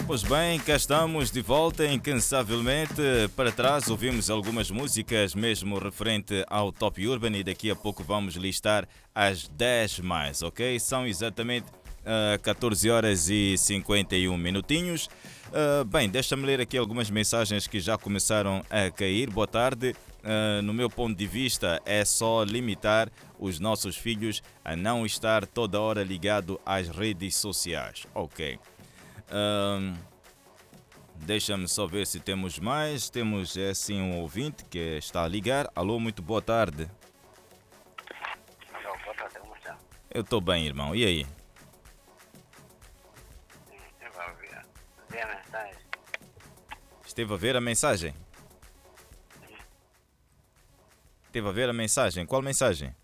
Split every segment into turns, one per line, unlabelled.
Pois bem, cá estamos de volta incansavelmente. Para trás ouvimos algumas músicas mesmo referente ao Top Urban e daqui a pouco vamos listar as 10 mais, ok? São exatamente 14 horas e 51 minutinhos. Bem, deixa-me ler aqui algumas mensagens que já começaram a cair. Boa tarde. No meu ponto de vista, é só limitar os nossos filhos a não estar toda hora ligado às redes sociais. Ok. Deixa-me só ver se temos mais. Temos assim um ouvinte que está a ligar. Alô, muito boa tarde.
Alô, boa tarde, como está?
Eu estou bem, irmão. E aí?
Eu vou ver a mensagem.
Esteve a ver a mensagem? Esteve a ver a mensagem? Qual mensagem?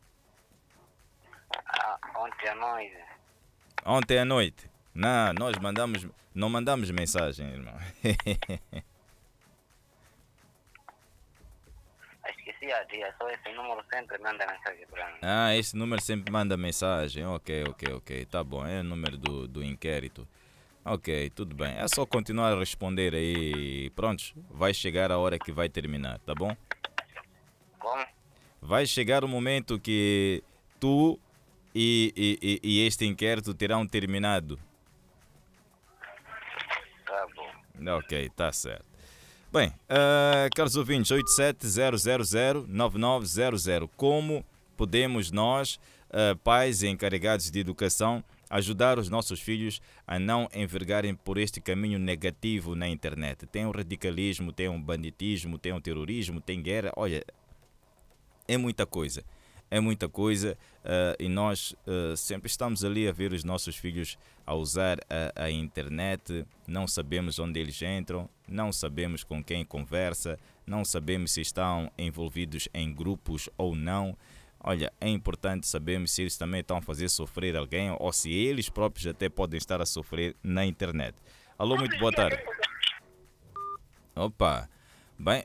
Ontem à noite.
Ontem à noite. Não, não mandamos mensagem, irmão.
Esqueci a dia, só esse número sempre manda mensagem para mim.
Esse número sempre manda mensagem. Ok. Tá bom, é o número do inquérito. Ok, tudo bem. É só continuar a responder aí. Prontos, vai chegar a hora que vai terminar, tá bom?
Como?
Vai chegar o momento que tu e este inquérito terão terminado.
Tá bom.
Ok, tá certo. Bem, caros ouvintes, 870009900. Como podemos nós, pais e encarregados de educação, ajudar os nossos filhos a não envergarem por este caminho negativo na internet? Tem o radicalismo, tem o banditismo, tem o terrorismo, tem guerra. Olha, é muita coisa. E nós sempre estamos ali a ver os nossos filhos a usar a internet, não sabemos onde eles entram, não sabemos com quem conversa, não sabemos se estão envolvidos em grupos ou não. Olha, é importante sabermos se eles também estão a fazer sofrer alguém ou se eles próprios até podem estar a sofrer na internet. Alô, muito boa tarde. Opa! Bem,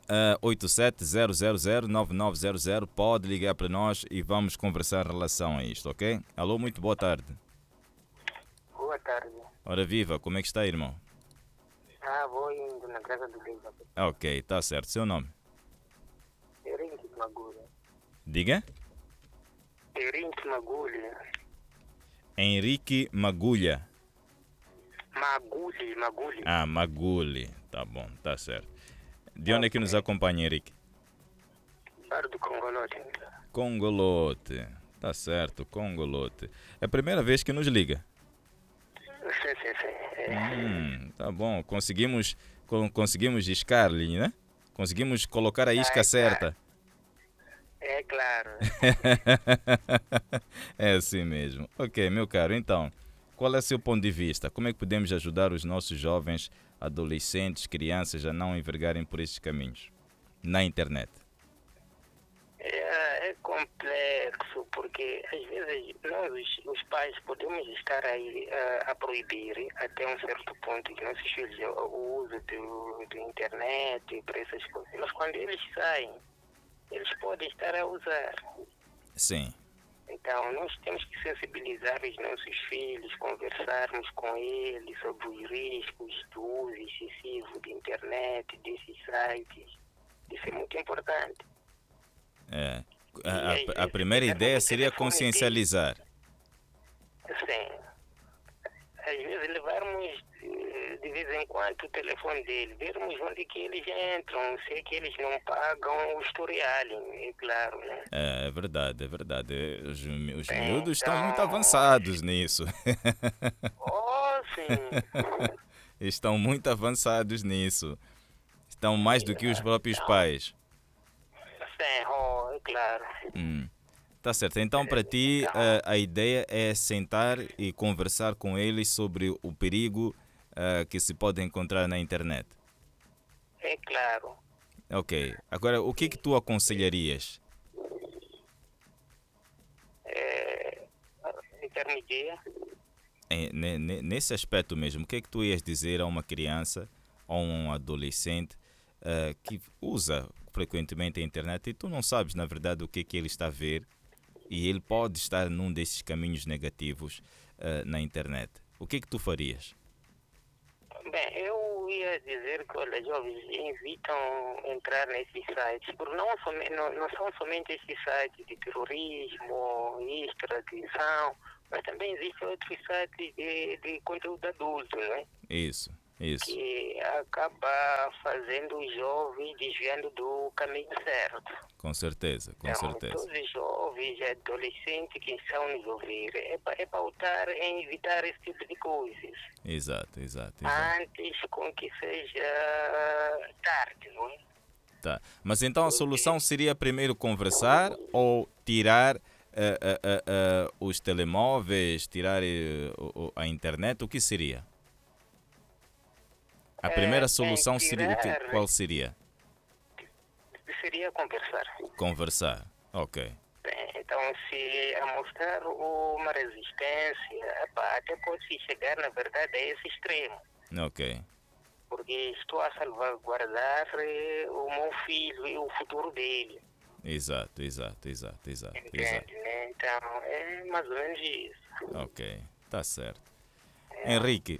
87009900 pode ligar para nós e vamos conversar em relação a isto, ok? Alô, muito boa tarde.
Boa tarde.
Ora viva, como é que está, irmão?
Vou indo na casa do Deus.
Ok, tá certo. Seu nome?
Erinque Magulha.
Diga?
Erinque Magulha.
Henrique Magulha.
Magulha.
Maguli. Tá bom, tá certo. De onde é que nos acompanha, Henrique?
Bar do Congolote.
Congolote. Tá certo, Congolote. É a primeira vez que nos liga.
Sim.
Tá bom. Conseguimos iscar-lhe, né? Conseguimos colocar a isca certa.
É claro.
É assim mesmo. Ok, meu caro. Então, qual é o seu ponto de vista? Como é que podemos ajudar os nossos jovens, adolescentes, crianças a não envergarem por estes caminhos na internet?
É complexo, porque às vezes nós, os pais, podemos estar aí a proibir até um certo ponto que nossos filhos o uso do internet para essas coisas. Mas quando eles saem, eles podem estar a usar.
Sim.
Então, nós temos que sensibilizar os nossos filhos, conversarmos com eles sobre os riscos do uso excessivo de internet, desses sites. Isso é muito importante.
A primeira ideia seria consciencializar.
Sim. Às vezes levarmos de vez em quando o telefone dele, vermos onde que eles entram, se é que eles não pagam o historial, é claro, né?
É verdade. Os miúdos estão muito avançados nisso.
Sim.
Estão muito avançados nisso. Estão mais do que os próprios pais.
Sim, é claro.
Tá certo. Então, para ti, a ideia é sentar e conversar com eles sobre o perigo que se pode encontrar na internet.
É claro.
Ok. Agora, o que tu aconselharias?
Intermedia.
Nesse aspecto mesmo, o que tu ias dizer a uma criança ou um adolescente que usa frequentemente a internet e tu não sabes, na verdade, o que ele está a ver e ele pode estar num desses caminhos negativos na internet? O que tu farias?
Eu ia dizer que, olha, jovens evitam entrar nesses sites, porque não são somente esses sites de terrorismo, extradição, mas também existem outros sites de conteúdo adulto, né?
Isso.
Que acaba fazendo os jovens desviando do caminho certo.
Com certeza.
Todos os jovens e adolescentes que estão nos ouvir, é pautar em evitar esse tipo de coisas.
Exato.
Antes com que seja tarde, não é?
Tá. Mas então a solução seria primeiro conversar ou tirar os telemóveis, tirar a internet? O que seria? A primeira solução seria qual seria?
Seria conversar.
Conversar, ok.
Então, se mostrar uma resistência, até pode chegar, na verdade, a esse extremo.
Ok.
Porque estou a salvaguardar o meu filho e o futuro dele.
Exato.
Entende, né? Então, é mais ou menos isso.
Ok, tá certo. Henrique,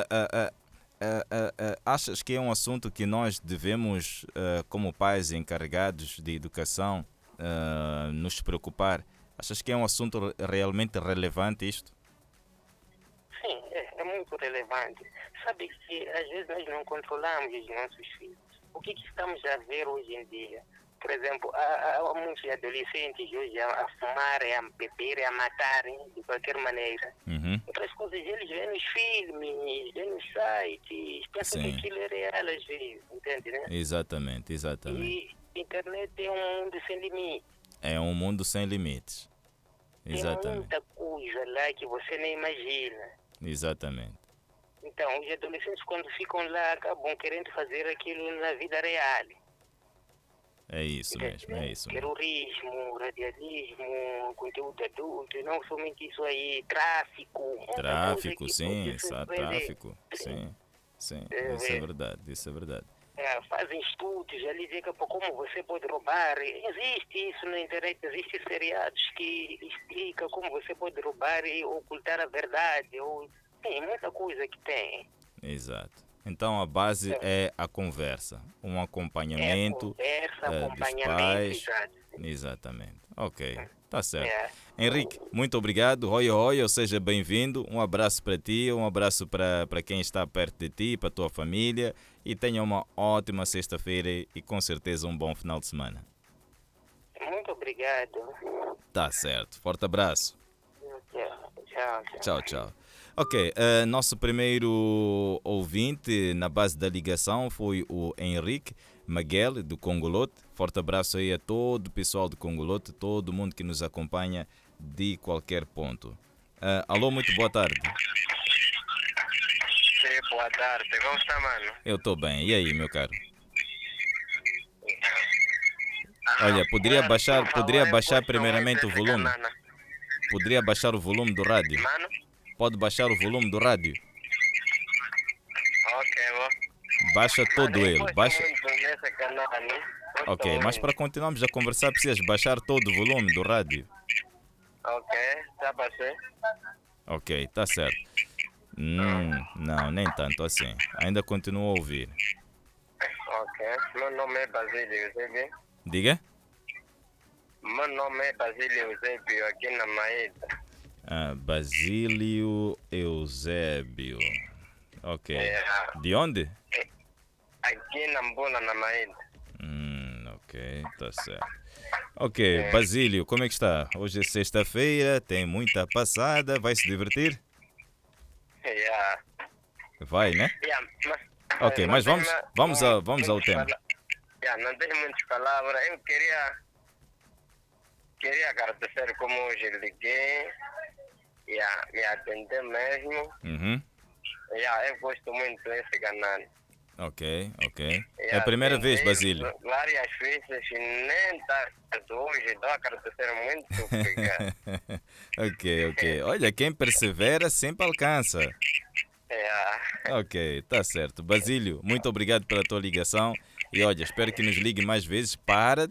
achas que é um assunto que nós devemos, como pais encarregados de educação, nos preocupar? Achas que é um assunto realmente relevante isto?
Sim, é muito relevante. Sabe que às vezes nós não controlamos os nossos filhos. O que estamos a ver hoje em dia? Por exemplo, há muitos adolescentes hoje a fumarem, a beberem, a matarem de qualquer maneira.
Uhum.
Outras coisas eles veem nos filmes, veem nos sites, pensam que aquilo é real às vezes, entende, né?
Exatamente.
E a internet é um mundo sem limites.
É um mundo sem limites. Exatamente.
Tem muita coisa lá que você nem imagina.
Exatamente.
Então, os adolescentes quando ficam lá acabam querendo fazer aquilo na vida real.
É isso mesmo.
Terrorismo, radialismo, conteúdo adulto, não somente isso aí, tráfico.
Tráfico, sim, tráfico. Sim. Isso é verdade.
Fazem estudos ali dizer como você pode roubar. Existe isso na internet, existem seriados que explicam como você pode roubar e ocultar a verdade. Tem muita coisa que tem.
Exato. Então a base é a conversa, um acompanhamento, dos pais. Exatamente. Ok, tá certo. Henrique, muito obrigado. Oi, seja bem-vindo. Um abraço para ti, um abraço para quem está perto de ti, para a tua família. E tenha uma ótima sexta-feira e com certeza um bom final de semana.
Muito obrigado.
Tá certo. Forte abraço. Tchau. Ok, nosso primeiro ouvinte na base da ligação foi o Henrique Maguel, do Congolote. Forte abraço aí a todo o pessoal do Congolote, todo mundo que nos acompanha de qualquer ponto. Alô, muito boa tarde.
Sim, boa tarde. Como está, mano?
Eu estou bem. E aí, meu caro? Olha, poderia baixar primeiramente o volume? Poderia baixar o volume do rádio?
Mano?
Pode baixar o volume do rádio?
Ok, vou.
Baixa todo ele. Baixa.
Nesse canal, né?
Ok, mas para continuarmos a conversar precisas baixar todo o volume do rádio.
Ok, já baixei.
Ok, tá certo. Não, nem tanto assim. Ainda continuo a ouvir.
Ok, meu nome é Basílio Eusébio.
Diga?
Meu nome é Basílio Eusébio, aqui na Maíta.
Basílio Eusébio. Ok. De onde?
Aqui na Mbula, na Maíta.
Ok, tá certo. Ok, Basílio, como é que está? Hoje é sexta-feira, tem muita passada, vai se divertir? Vai, né? Ok, mas vamos ao tema.
Não tenho muitas palavras. Eu queria agradecer como hoje liguei. Me atender mesmo.
Uhum.
Eu gosto muito desse canal.
Ok. É a primeira vez, Basílio?
Várias vezes, nem hoje, estou a agradecer muito.
Ok. Olha, quem persevera sempre alcança. Ok, tá certo. Basílio, muito obrigado pela tua ligação. E olha, espero que nos ligue mais vezes para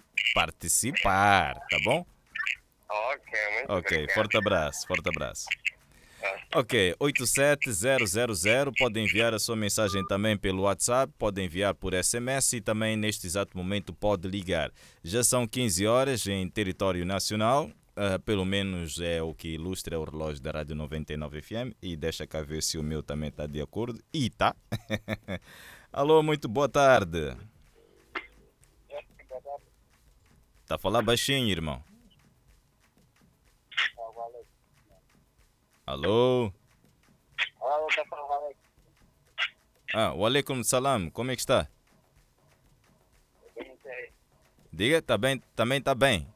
participar, tá bom?
Ok, muito obrigado.
Forte abraço. Ok, 87000, pode enviar a sua mensagem também pelo WhatsApp, pode enviar por SMS e também neste exato momento pode ligar. Já são 15 horas em território nacional, pelo menos é o que ilustra o relógio da Rádio 99 FM e deixa cá ver se o meu também está de acordo. E tá. Alô, muito boa tarde. Tá a falar baixinho, irmão. Alô? O alaikum salam, como é que está? Diga, tá bem, também tá bem.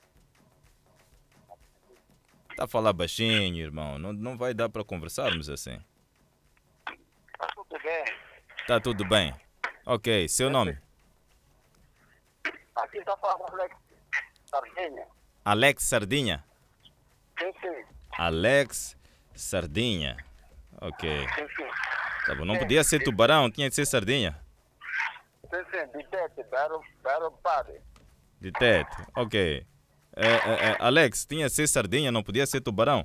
Tá a falar baixinho, irmão, não vai dar para conversarmos assim.
Tudo bem?
Tá tudo bem. Ok, seu nome?
Aqui está falando Alex Sardinha.
Alex Sardinha?
Sim, sim.
Alex Sardinha. Ok.
Sim, sim.
Tá bom, não podia ser tubarão, tinha de ser sardinha.
Sim, sim. De Tete, Bero Padre.
De teto, ok. Alex, tinha de ser sardinha, não podia ser tubarão?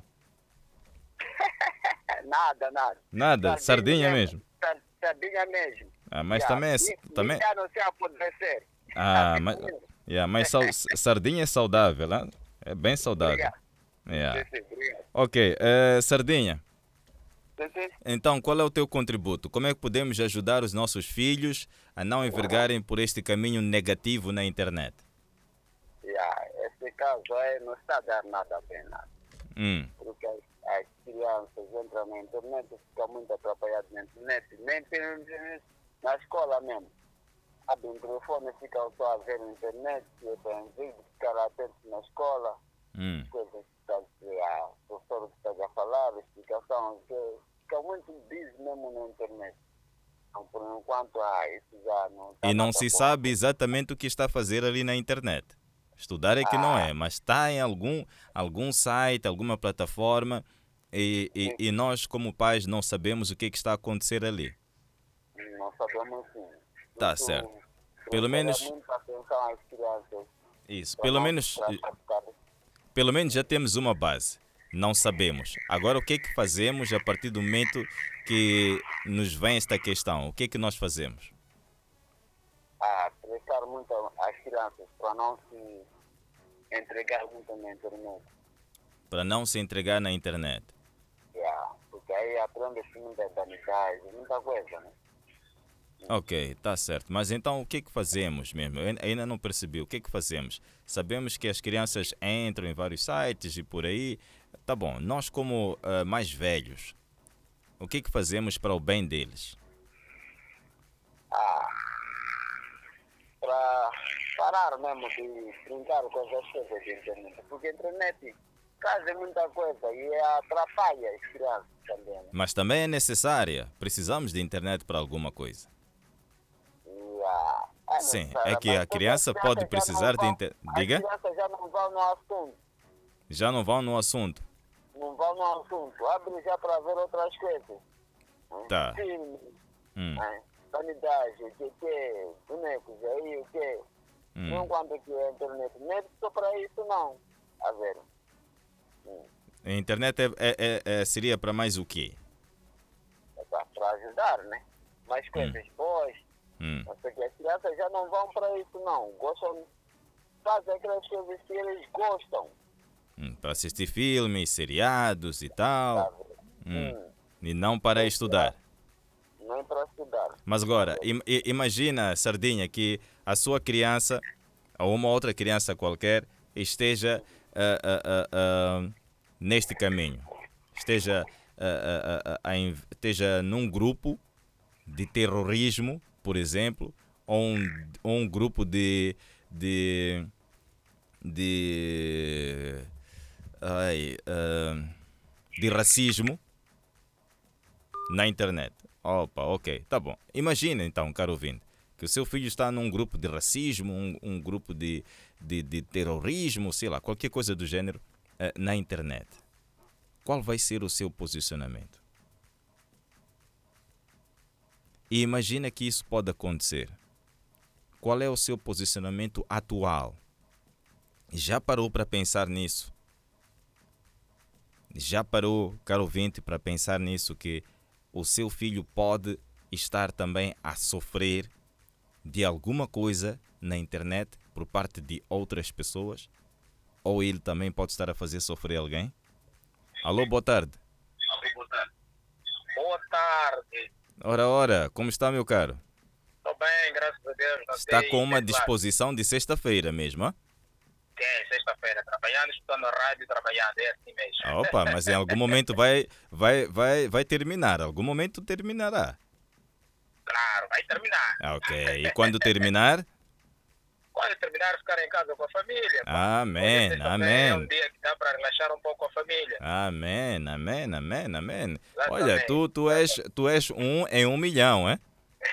Nada.
Nada, sardinha mesmo.
Sardinha mesmo.
Mas também é... Também...
Não se apodrecer.
Mas sardinha é saudável, hein? É bem saudável.
Obrigado. Sim, obrigado.
Ok, sardinha.
Sim.
Então, qual é o teu contributo? Como é que podemos ajudar os nossos filhos a não envergarem por este caminho negativo na internet?
Esse caso aí não está a dar nada bem, nada. Porque as crianças entram na internet e ficam muito atrapalhadas na internet. Nem na escola mesmo. Abrem o telefone e ficam só a ver na internet, em vez de ficar atentos na escola, coisas que a professora está a falar, explicação, que fica muito busy mesmo na internet. Então, por enquanto, isso já não está.
E não se sabe exatamente o que está a fazer ali na internet. Estudar é que não é, mas está em algum site, alguma plataforma e nós como pais não sabemos o que está a acontecer ali.
Não sabemos sim.
Tá certo. Pelo menos...
muita atenção às crianças.
Isso, pelo menos já temos uma base. Não sabemos. Agora o que é que fazemos a partir do momento que nos vem esta questão? O que é que nós fazemos?
Prestar muito às crianças para não se entregar muito na internet.
Para não se entregar na internet.
Porque aí aprende-se muita vanidade, muita coisa, né?
Ok, tá certo. Mas então o que é que fazemos mesmo? Eu ainda não percebi. O que é que fazemos? Sabemos que as crianças entram em vários sites e por aí. Tá bom, nós como mais velhos, o que é que fazemos para o bem deles?
Para parar mesmo de brincar com essas coisas de internet. Porque a internet traz muita coisa e atrapalha as crianças também. Né?
Mas também é necessária. Precisamos de internet para alguma coisa. Sim, é que a criança pode precisar de internet. Diga?
As crianças já não vão no assunto.
Já não vão no assunto?
Não vão no assunto. Abre já para ver outras coisas.
Tá.
Filmes, vanidade, o que, bonecos aí, o que. Não quanto que é a internet. Nem só para isso não. A ver.
A internet seria para mais o quê?
Para ajudar, né? Mais coisas boas. Só que as crianças já não vão para isso não. Gostam, fazem aquelas coisas que eles gostam.
Para assistir filmes, seriados e tal. E não para estudar.
Não para estudar.
Mas agora, imagina, Sardinha, que a sua criança ou uma outra criança qualquer esteja neste caminho. Esteja num grupo de terrorismo, por exemplo, ou um grupo de racismo na internet. Opa, ok, tá bom. Imagina então, caro ouvinte, que o seu filho está num grupo de racismo, um grupo de terrorismo, sei lá, qualquer coisa do gênero na internet. Qual vai ser o seu posicionamento? E imagina que isso pode acontecer. Qual é o seu posicionamento atual? Já parou para pensar nisso? Já parou, caro ouvinte, para pensar nisso, que o seu filho pode estar também a sofrer de alguma coisa na internet por parte de outras pessoas? Ou ele também pode estar a fazer sofrer alguém? Alô, boa tarde.
Boa tarde.
Ora, como está, meu caro?
Estou bem, graças a Deus. Não
Está
sei,
com uma
claro.
disposição de sexta-feira mesmo, hein?
É, sexta-feira, trabalhando, estudando a rádio, trabalhando, é assim mesmo.
Opa, mas em algum momento vai terminar. Algum momento terminará.
Claro, vai terminar.
Ok. E quando terminar?
Quando terminar, ficar em casa com a família. Pá. Hoje
Amém,
sexta-feira é um
amém.
dia que dá para relaxar um pouco com a família.
Amém, amém, amém, amém. Olha,
Exatamente.
tu és um em 1 milhão, hein?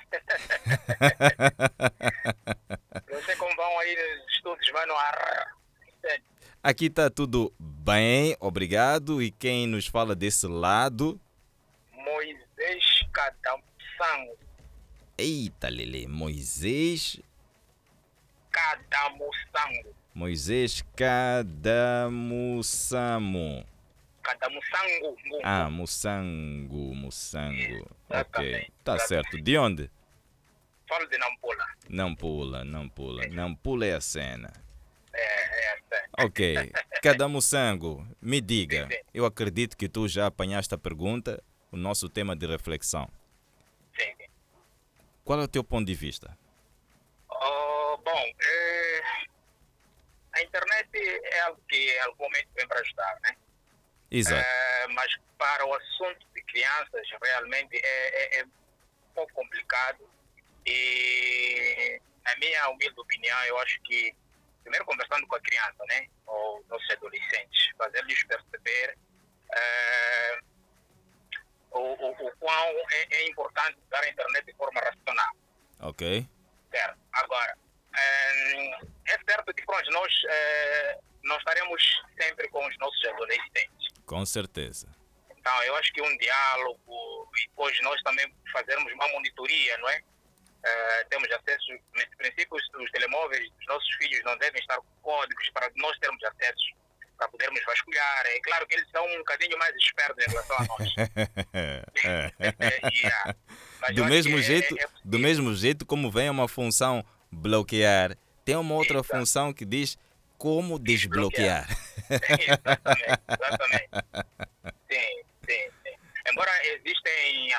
Não sei como vão aí nos estudos, mano.
Aqui está tudo bem, obrigado. E quem nos fala desse lado?
Moisés Cadamusango.
Eita, Lele, Moisés
Cadamusango.
Cadamussamo.
Cadamusango.
Ah, Mussango. Ok,
Exatamente.
tá certo. De onde?
Falo de Nampula.
Não pula. Não pula é a cena.
É assim.
Ok. Cadamussango, me diga.
Sim, sim.
Eu acredito que tu já apanhaste a pergunta, o nosso tema de reflexão.
Sim.
Qual é o teu ponto de vista?
Bom, a internet é algo que em algum momento vem para ajudar, né?
Exato.
Mas para o assunto de crianças realmente é um pouco complicado e, na minha humilde opinião, eu acho que, primeiro conversando com a criança, né? Ou nossos adolescentes, fazer-lhes perceber o quão é importante usar a internet de forma racional.
Ok.
Certo. Agora, é certo que pronto, nós não estaremos sempre com os nossos adolescentes.
Com certeza.
Então, eu acho que um diálogo e depois nós também fazermos uma monitoria, não é? Temos acesso, nesse princípio, os telemóveis dos nossos filhos não devem estar com códigos para nós termos acesso, para podermos vasculhar. É claro que eles são um bocadinho mais espertos em relação a nós. Yeah. Mas eu acho que
Do mesmo jeito como vem uma função bloquear, tem uma outra
Exato.
função que diz como desbloquear.
Exatamente. Sim. Embora existem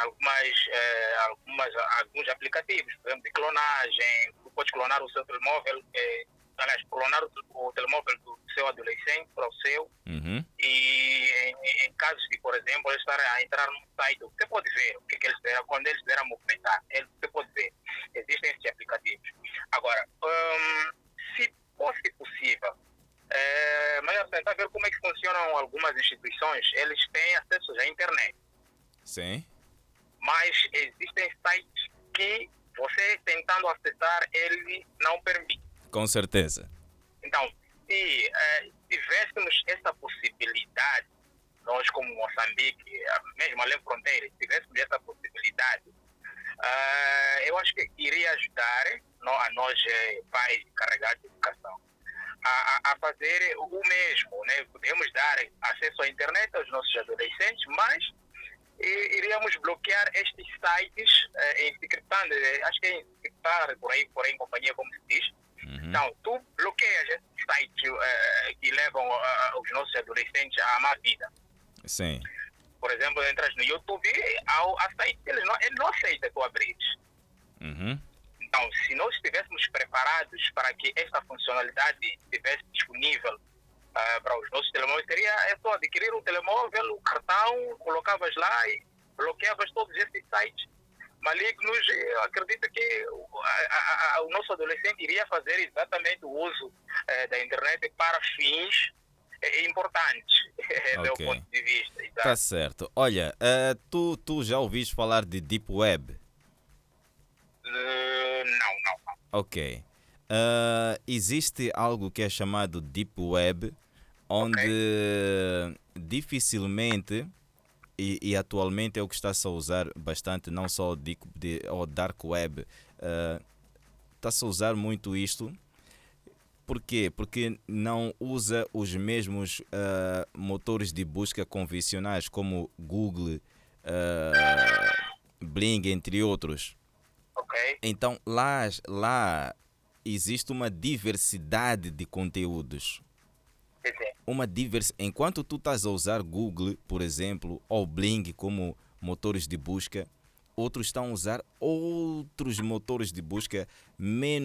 alguns aplicativos, por exemplo, de clonagem, tu podes clonar o seu telemóvel, clonar o telemóvel do seu adolescente para o seu, e em casos de, por exemplo, ele estar a entrar num site, você pode ver o que eles fizeram, quando eles estiverem a movimentar, você pode ver, existem esses aplicativos. Agora, se fosse possível, mas tentar ver como é que funcionam algumas instituições, eles têm acesso à internet.
Sim.
Mas existem sites que você tentando acessar, ele não permite.
Com certeza.
Então, se tivéssemos essa possibilidade, nós como Moçambique, mesmo além fronteiras, se tivéssemos essa possibilidade, eu acho que iria ajudar a nós, pais encarregados de educação, a fazer o mesmo, né? Podemos dar acesso à internet aos nossos adolescentes, mas iríamos bloquear estes sites encriptando, acho que é encriptar por aí em companhia, como se diz. Então, tu bloqueias esses sites que levam os nossos adolescentes à má vida.
Sim.
Por exemplo, entras no YouTube, há sites que ele não aceita tu abrires. Então, se nós estivéssemos preparados para que esta funcionalidade estivesse disponível para os nossos telemóveis, seria só adquirir um telemóvel, o cartão, colocavas lá e bloqueavas todos esses sites malignos. Eu acredito que o nosso adolescente iria fazer exatamente o uso da internet para fins importantes, do meu ponto de vista.
Tá certo. Olha, tu já ouviste falar de Deep Web?
Não.
Ok. Existe algo que é chamado Deep Web, onde dificilmente, e atualmente é o que está-se a usar bastante, não só o Dark Web, está-se a usar muito isto, Por quê? Porque não usa os mesmos motores de busca convencionais como Google, Bing, entre outros.
Ok?
Então lá existe uma diversidade de conteúdos.
Sim, sim.
Enquanto tu estás a usar Google, por exemplo, ou Bing como motores de busca, outros estão a usar outros motores de busca menos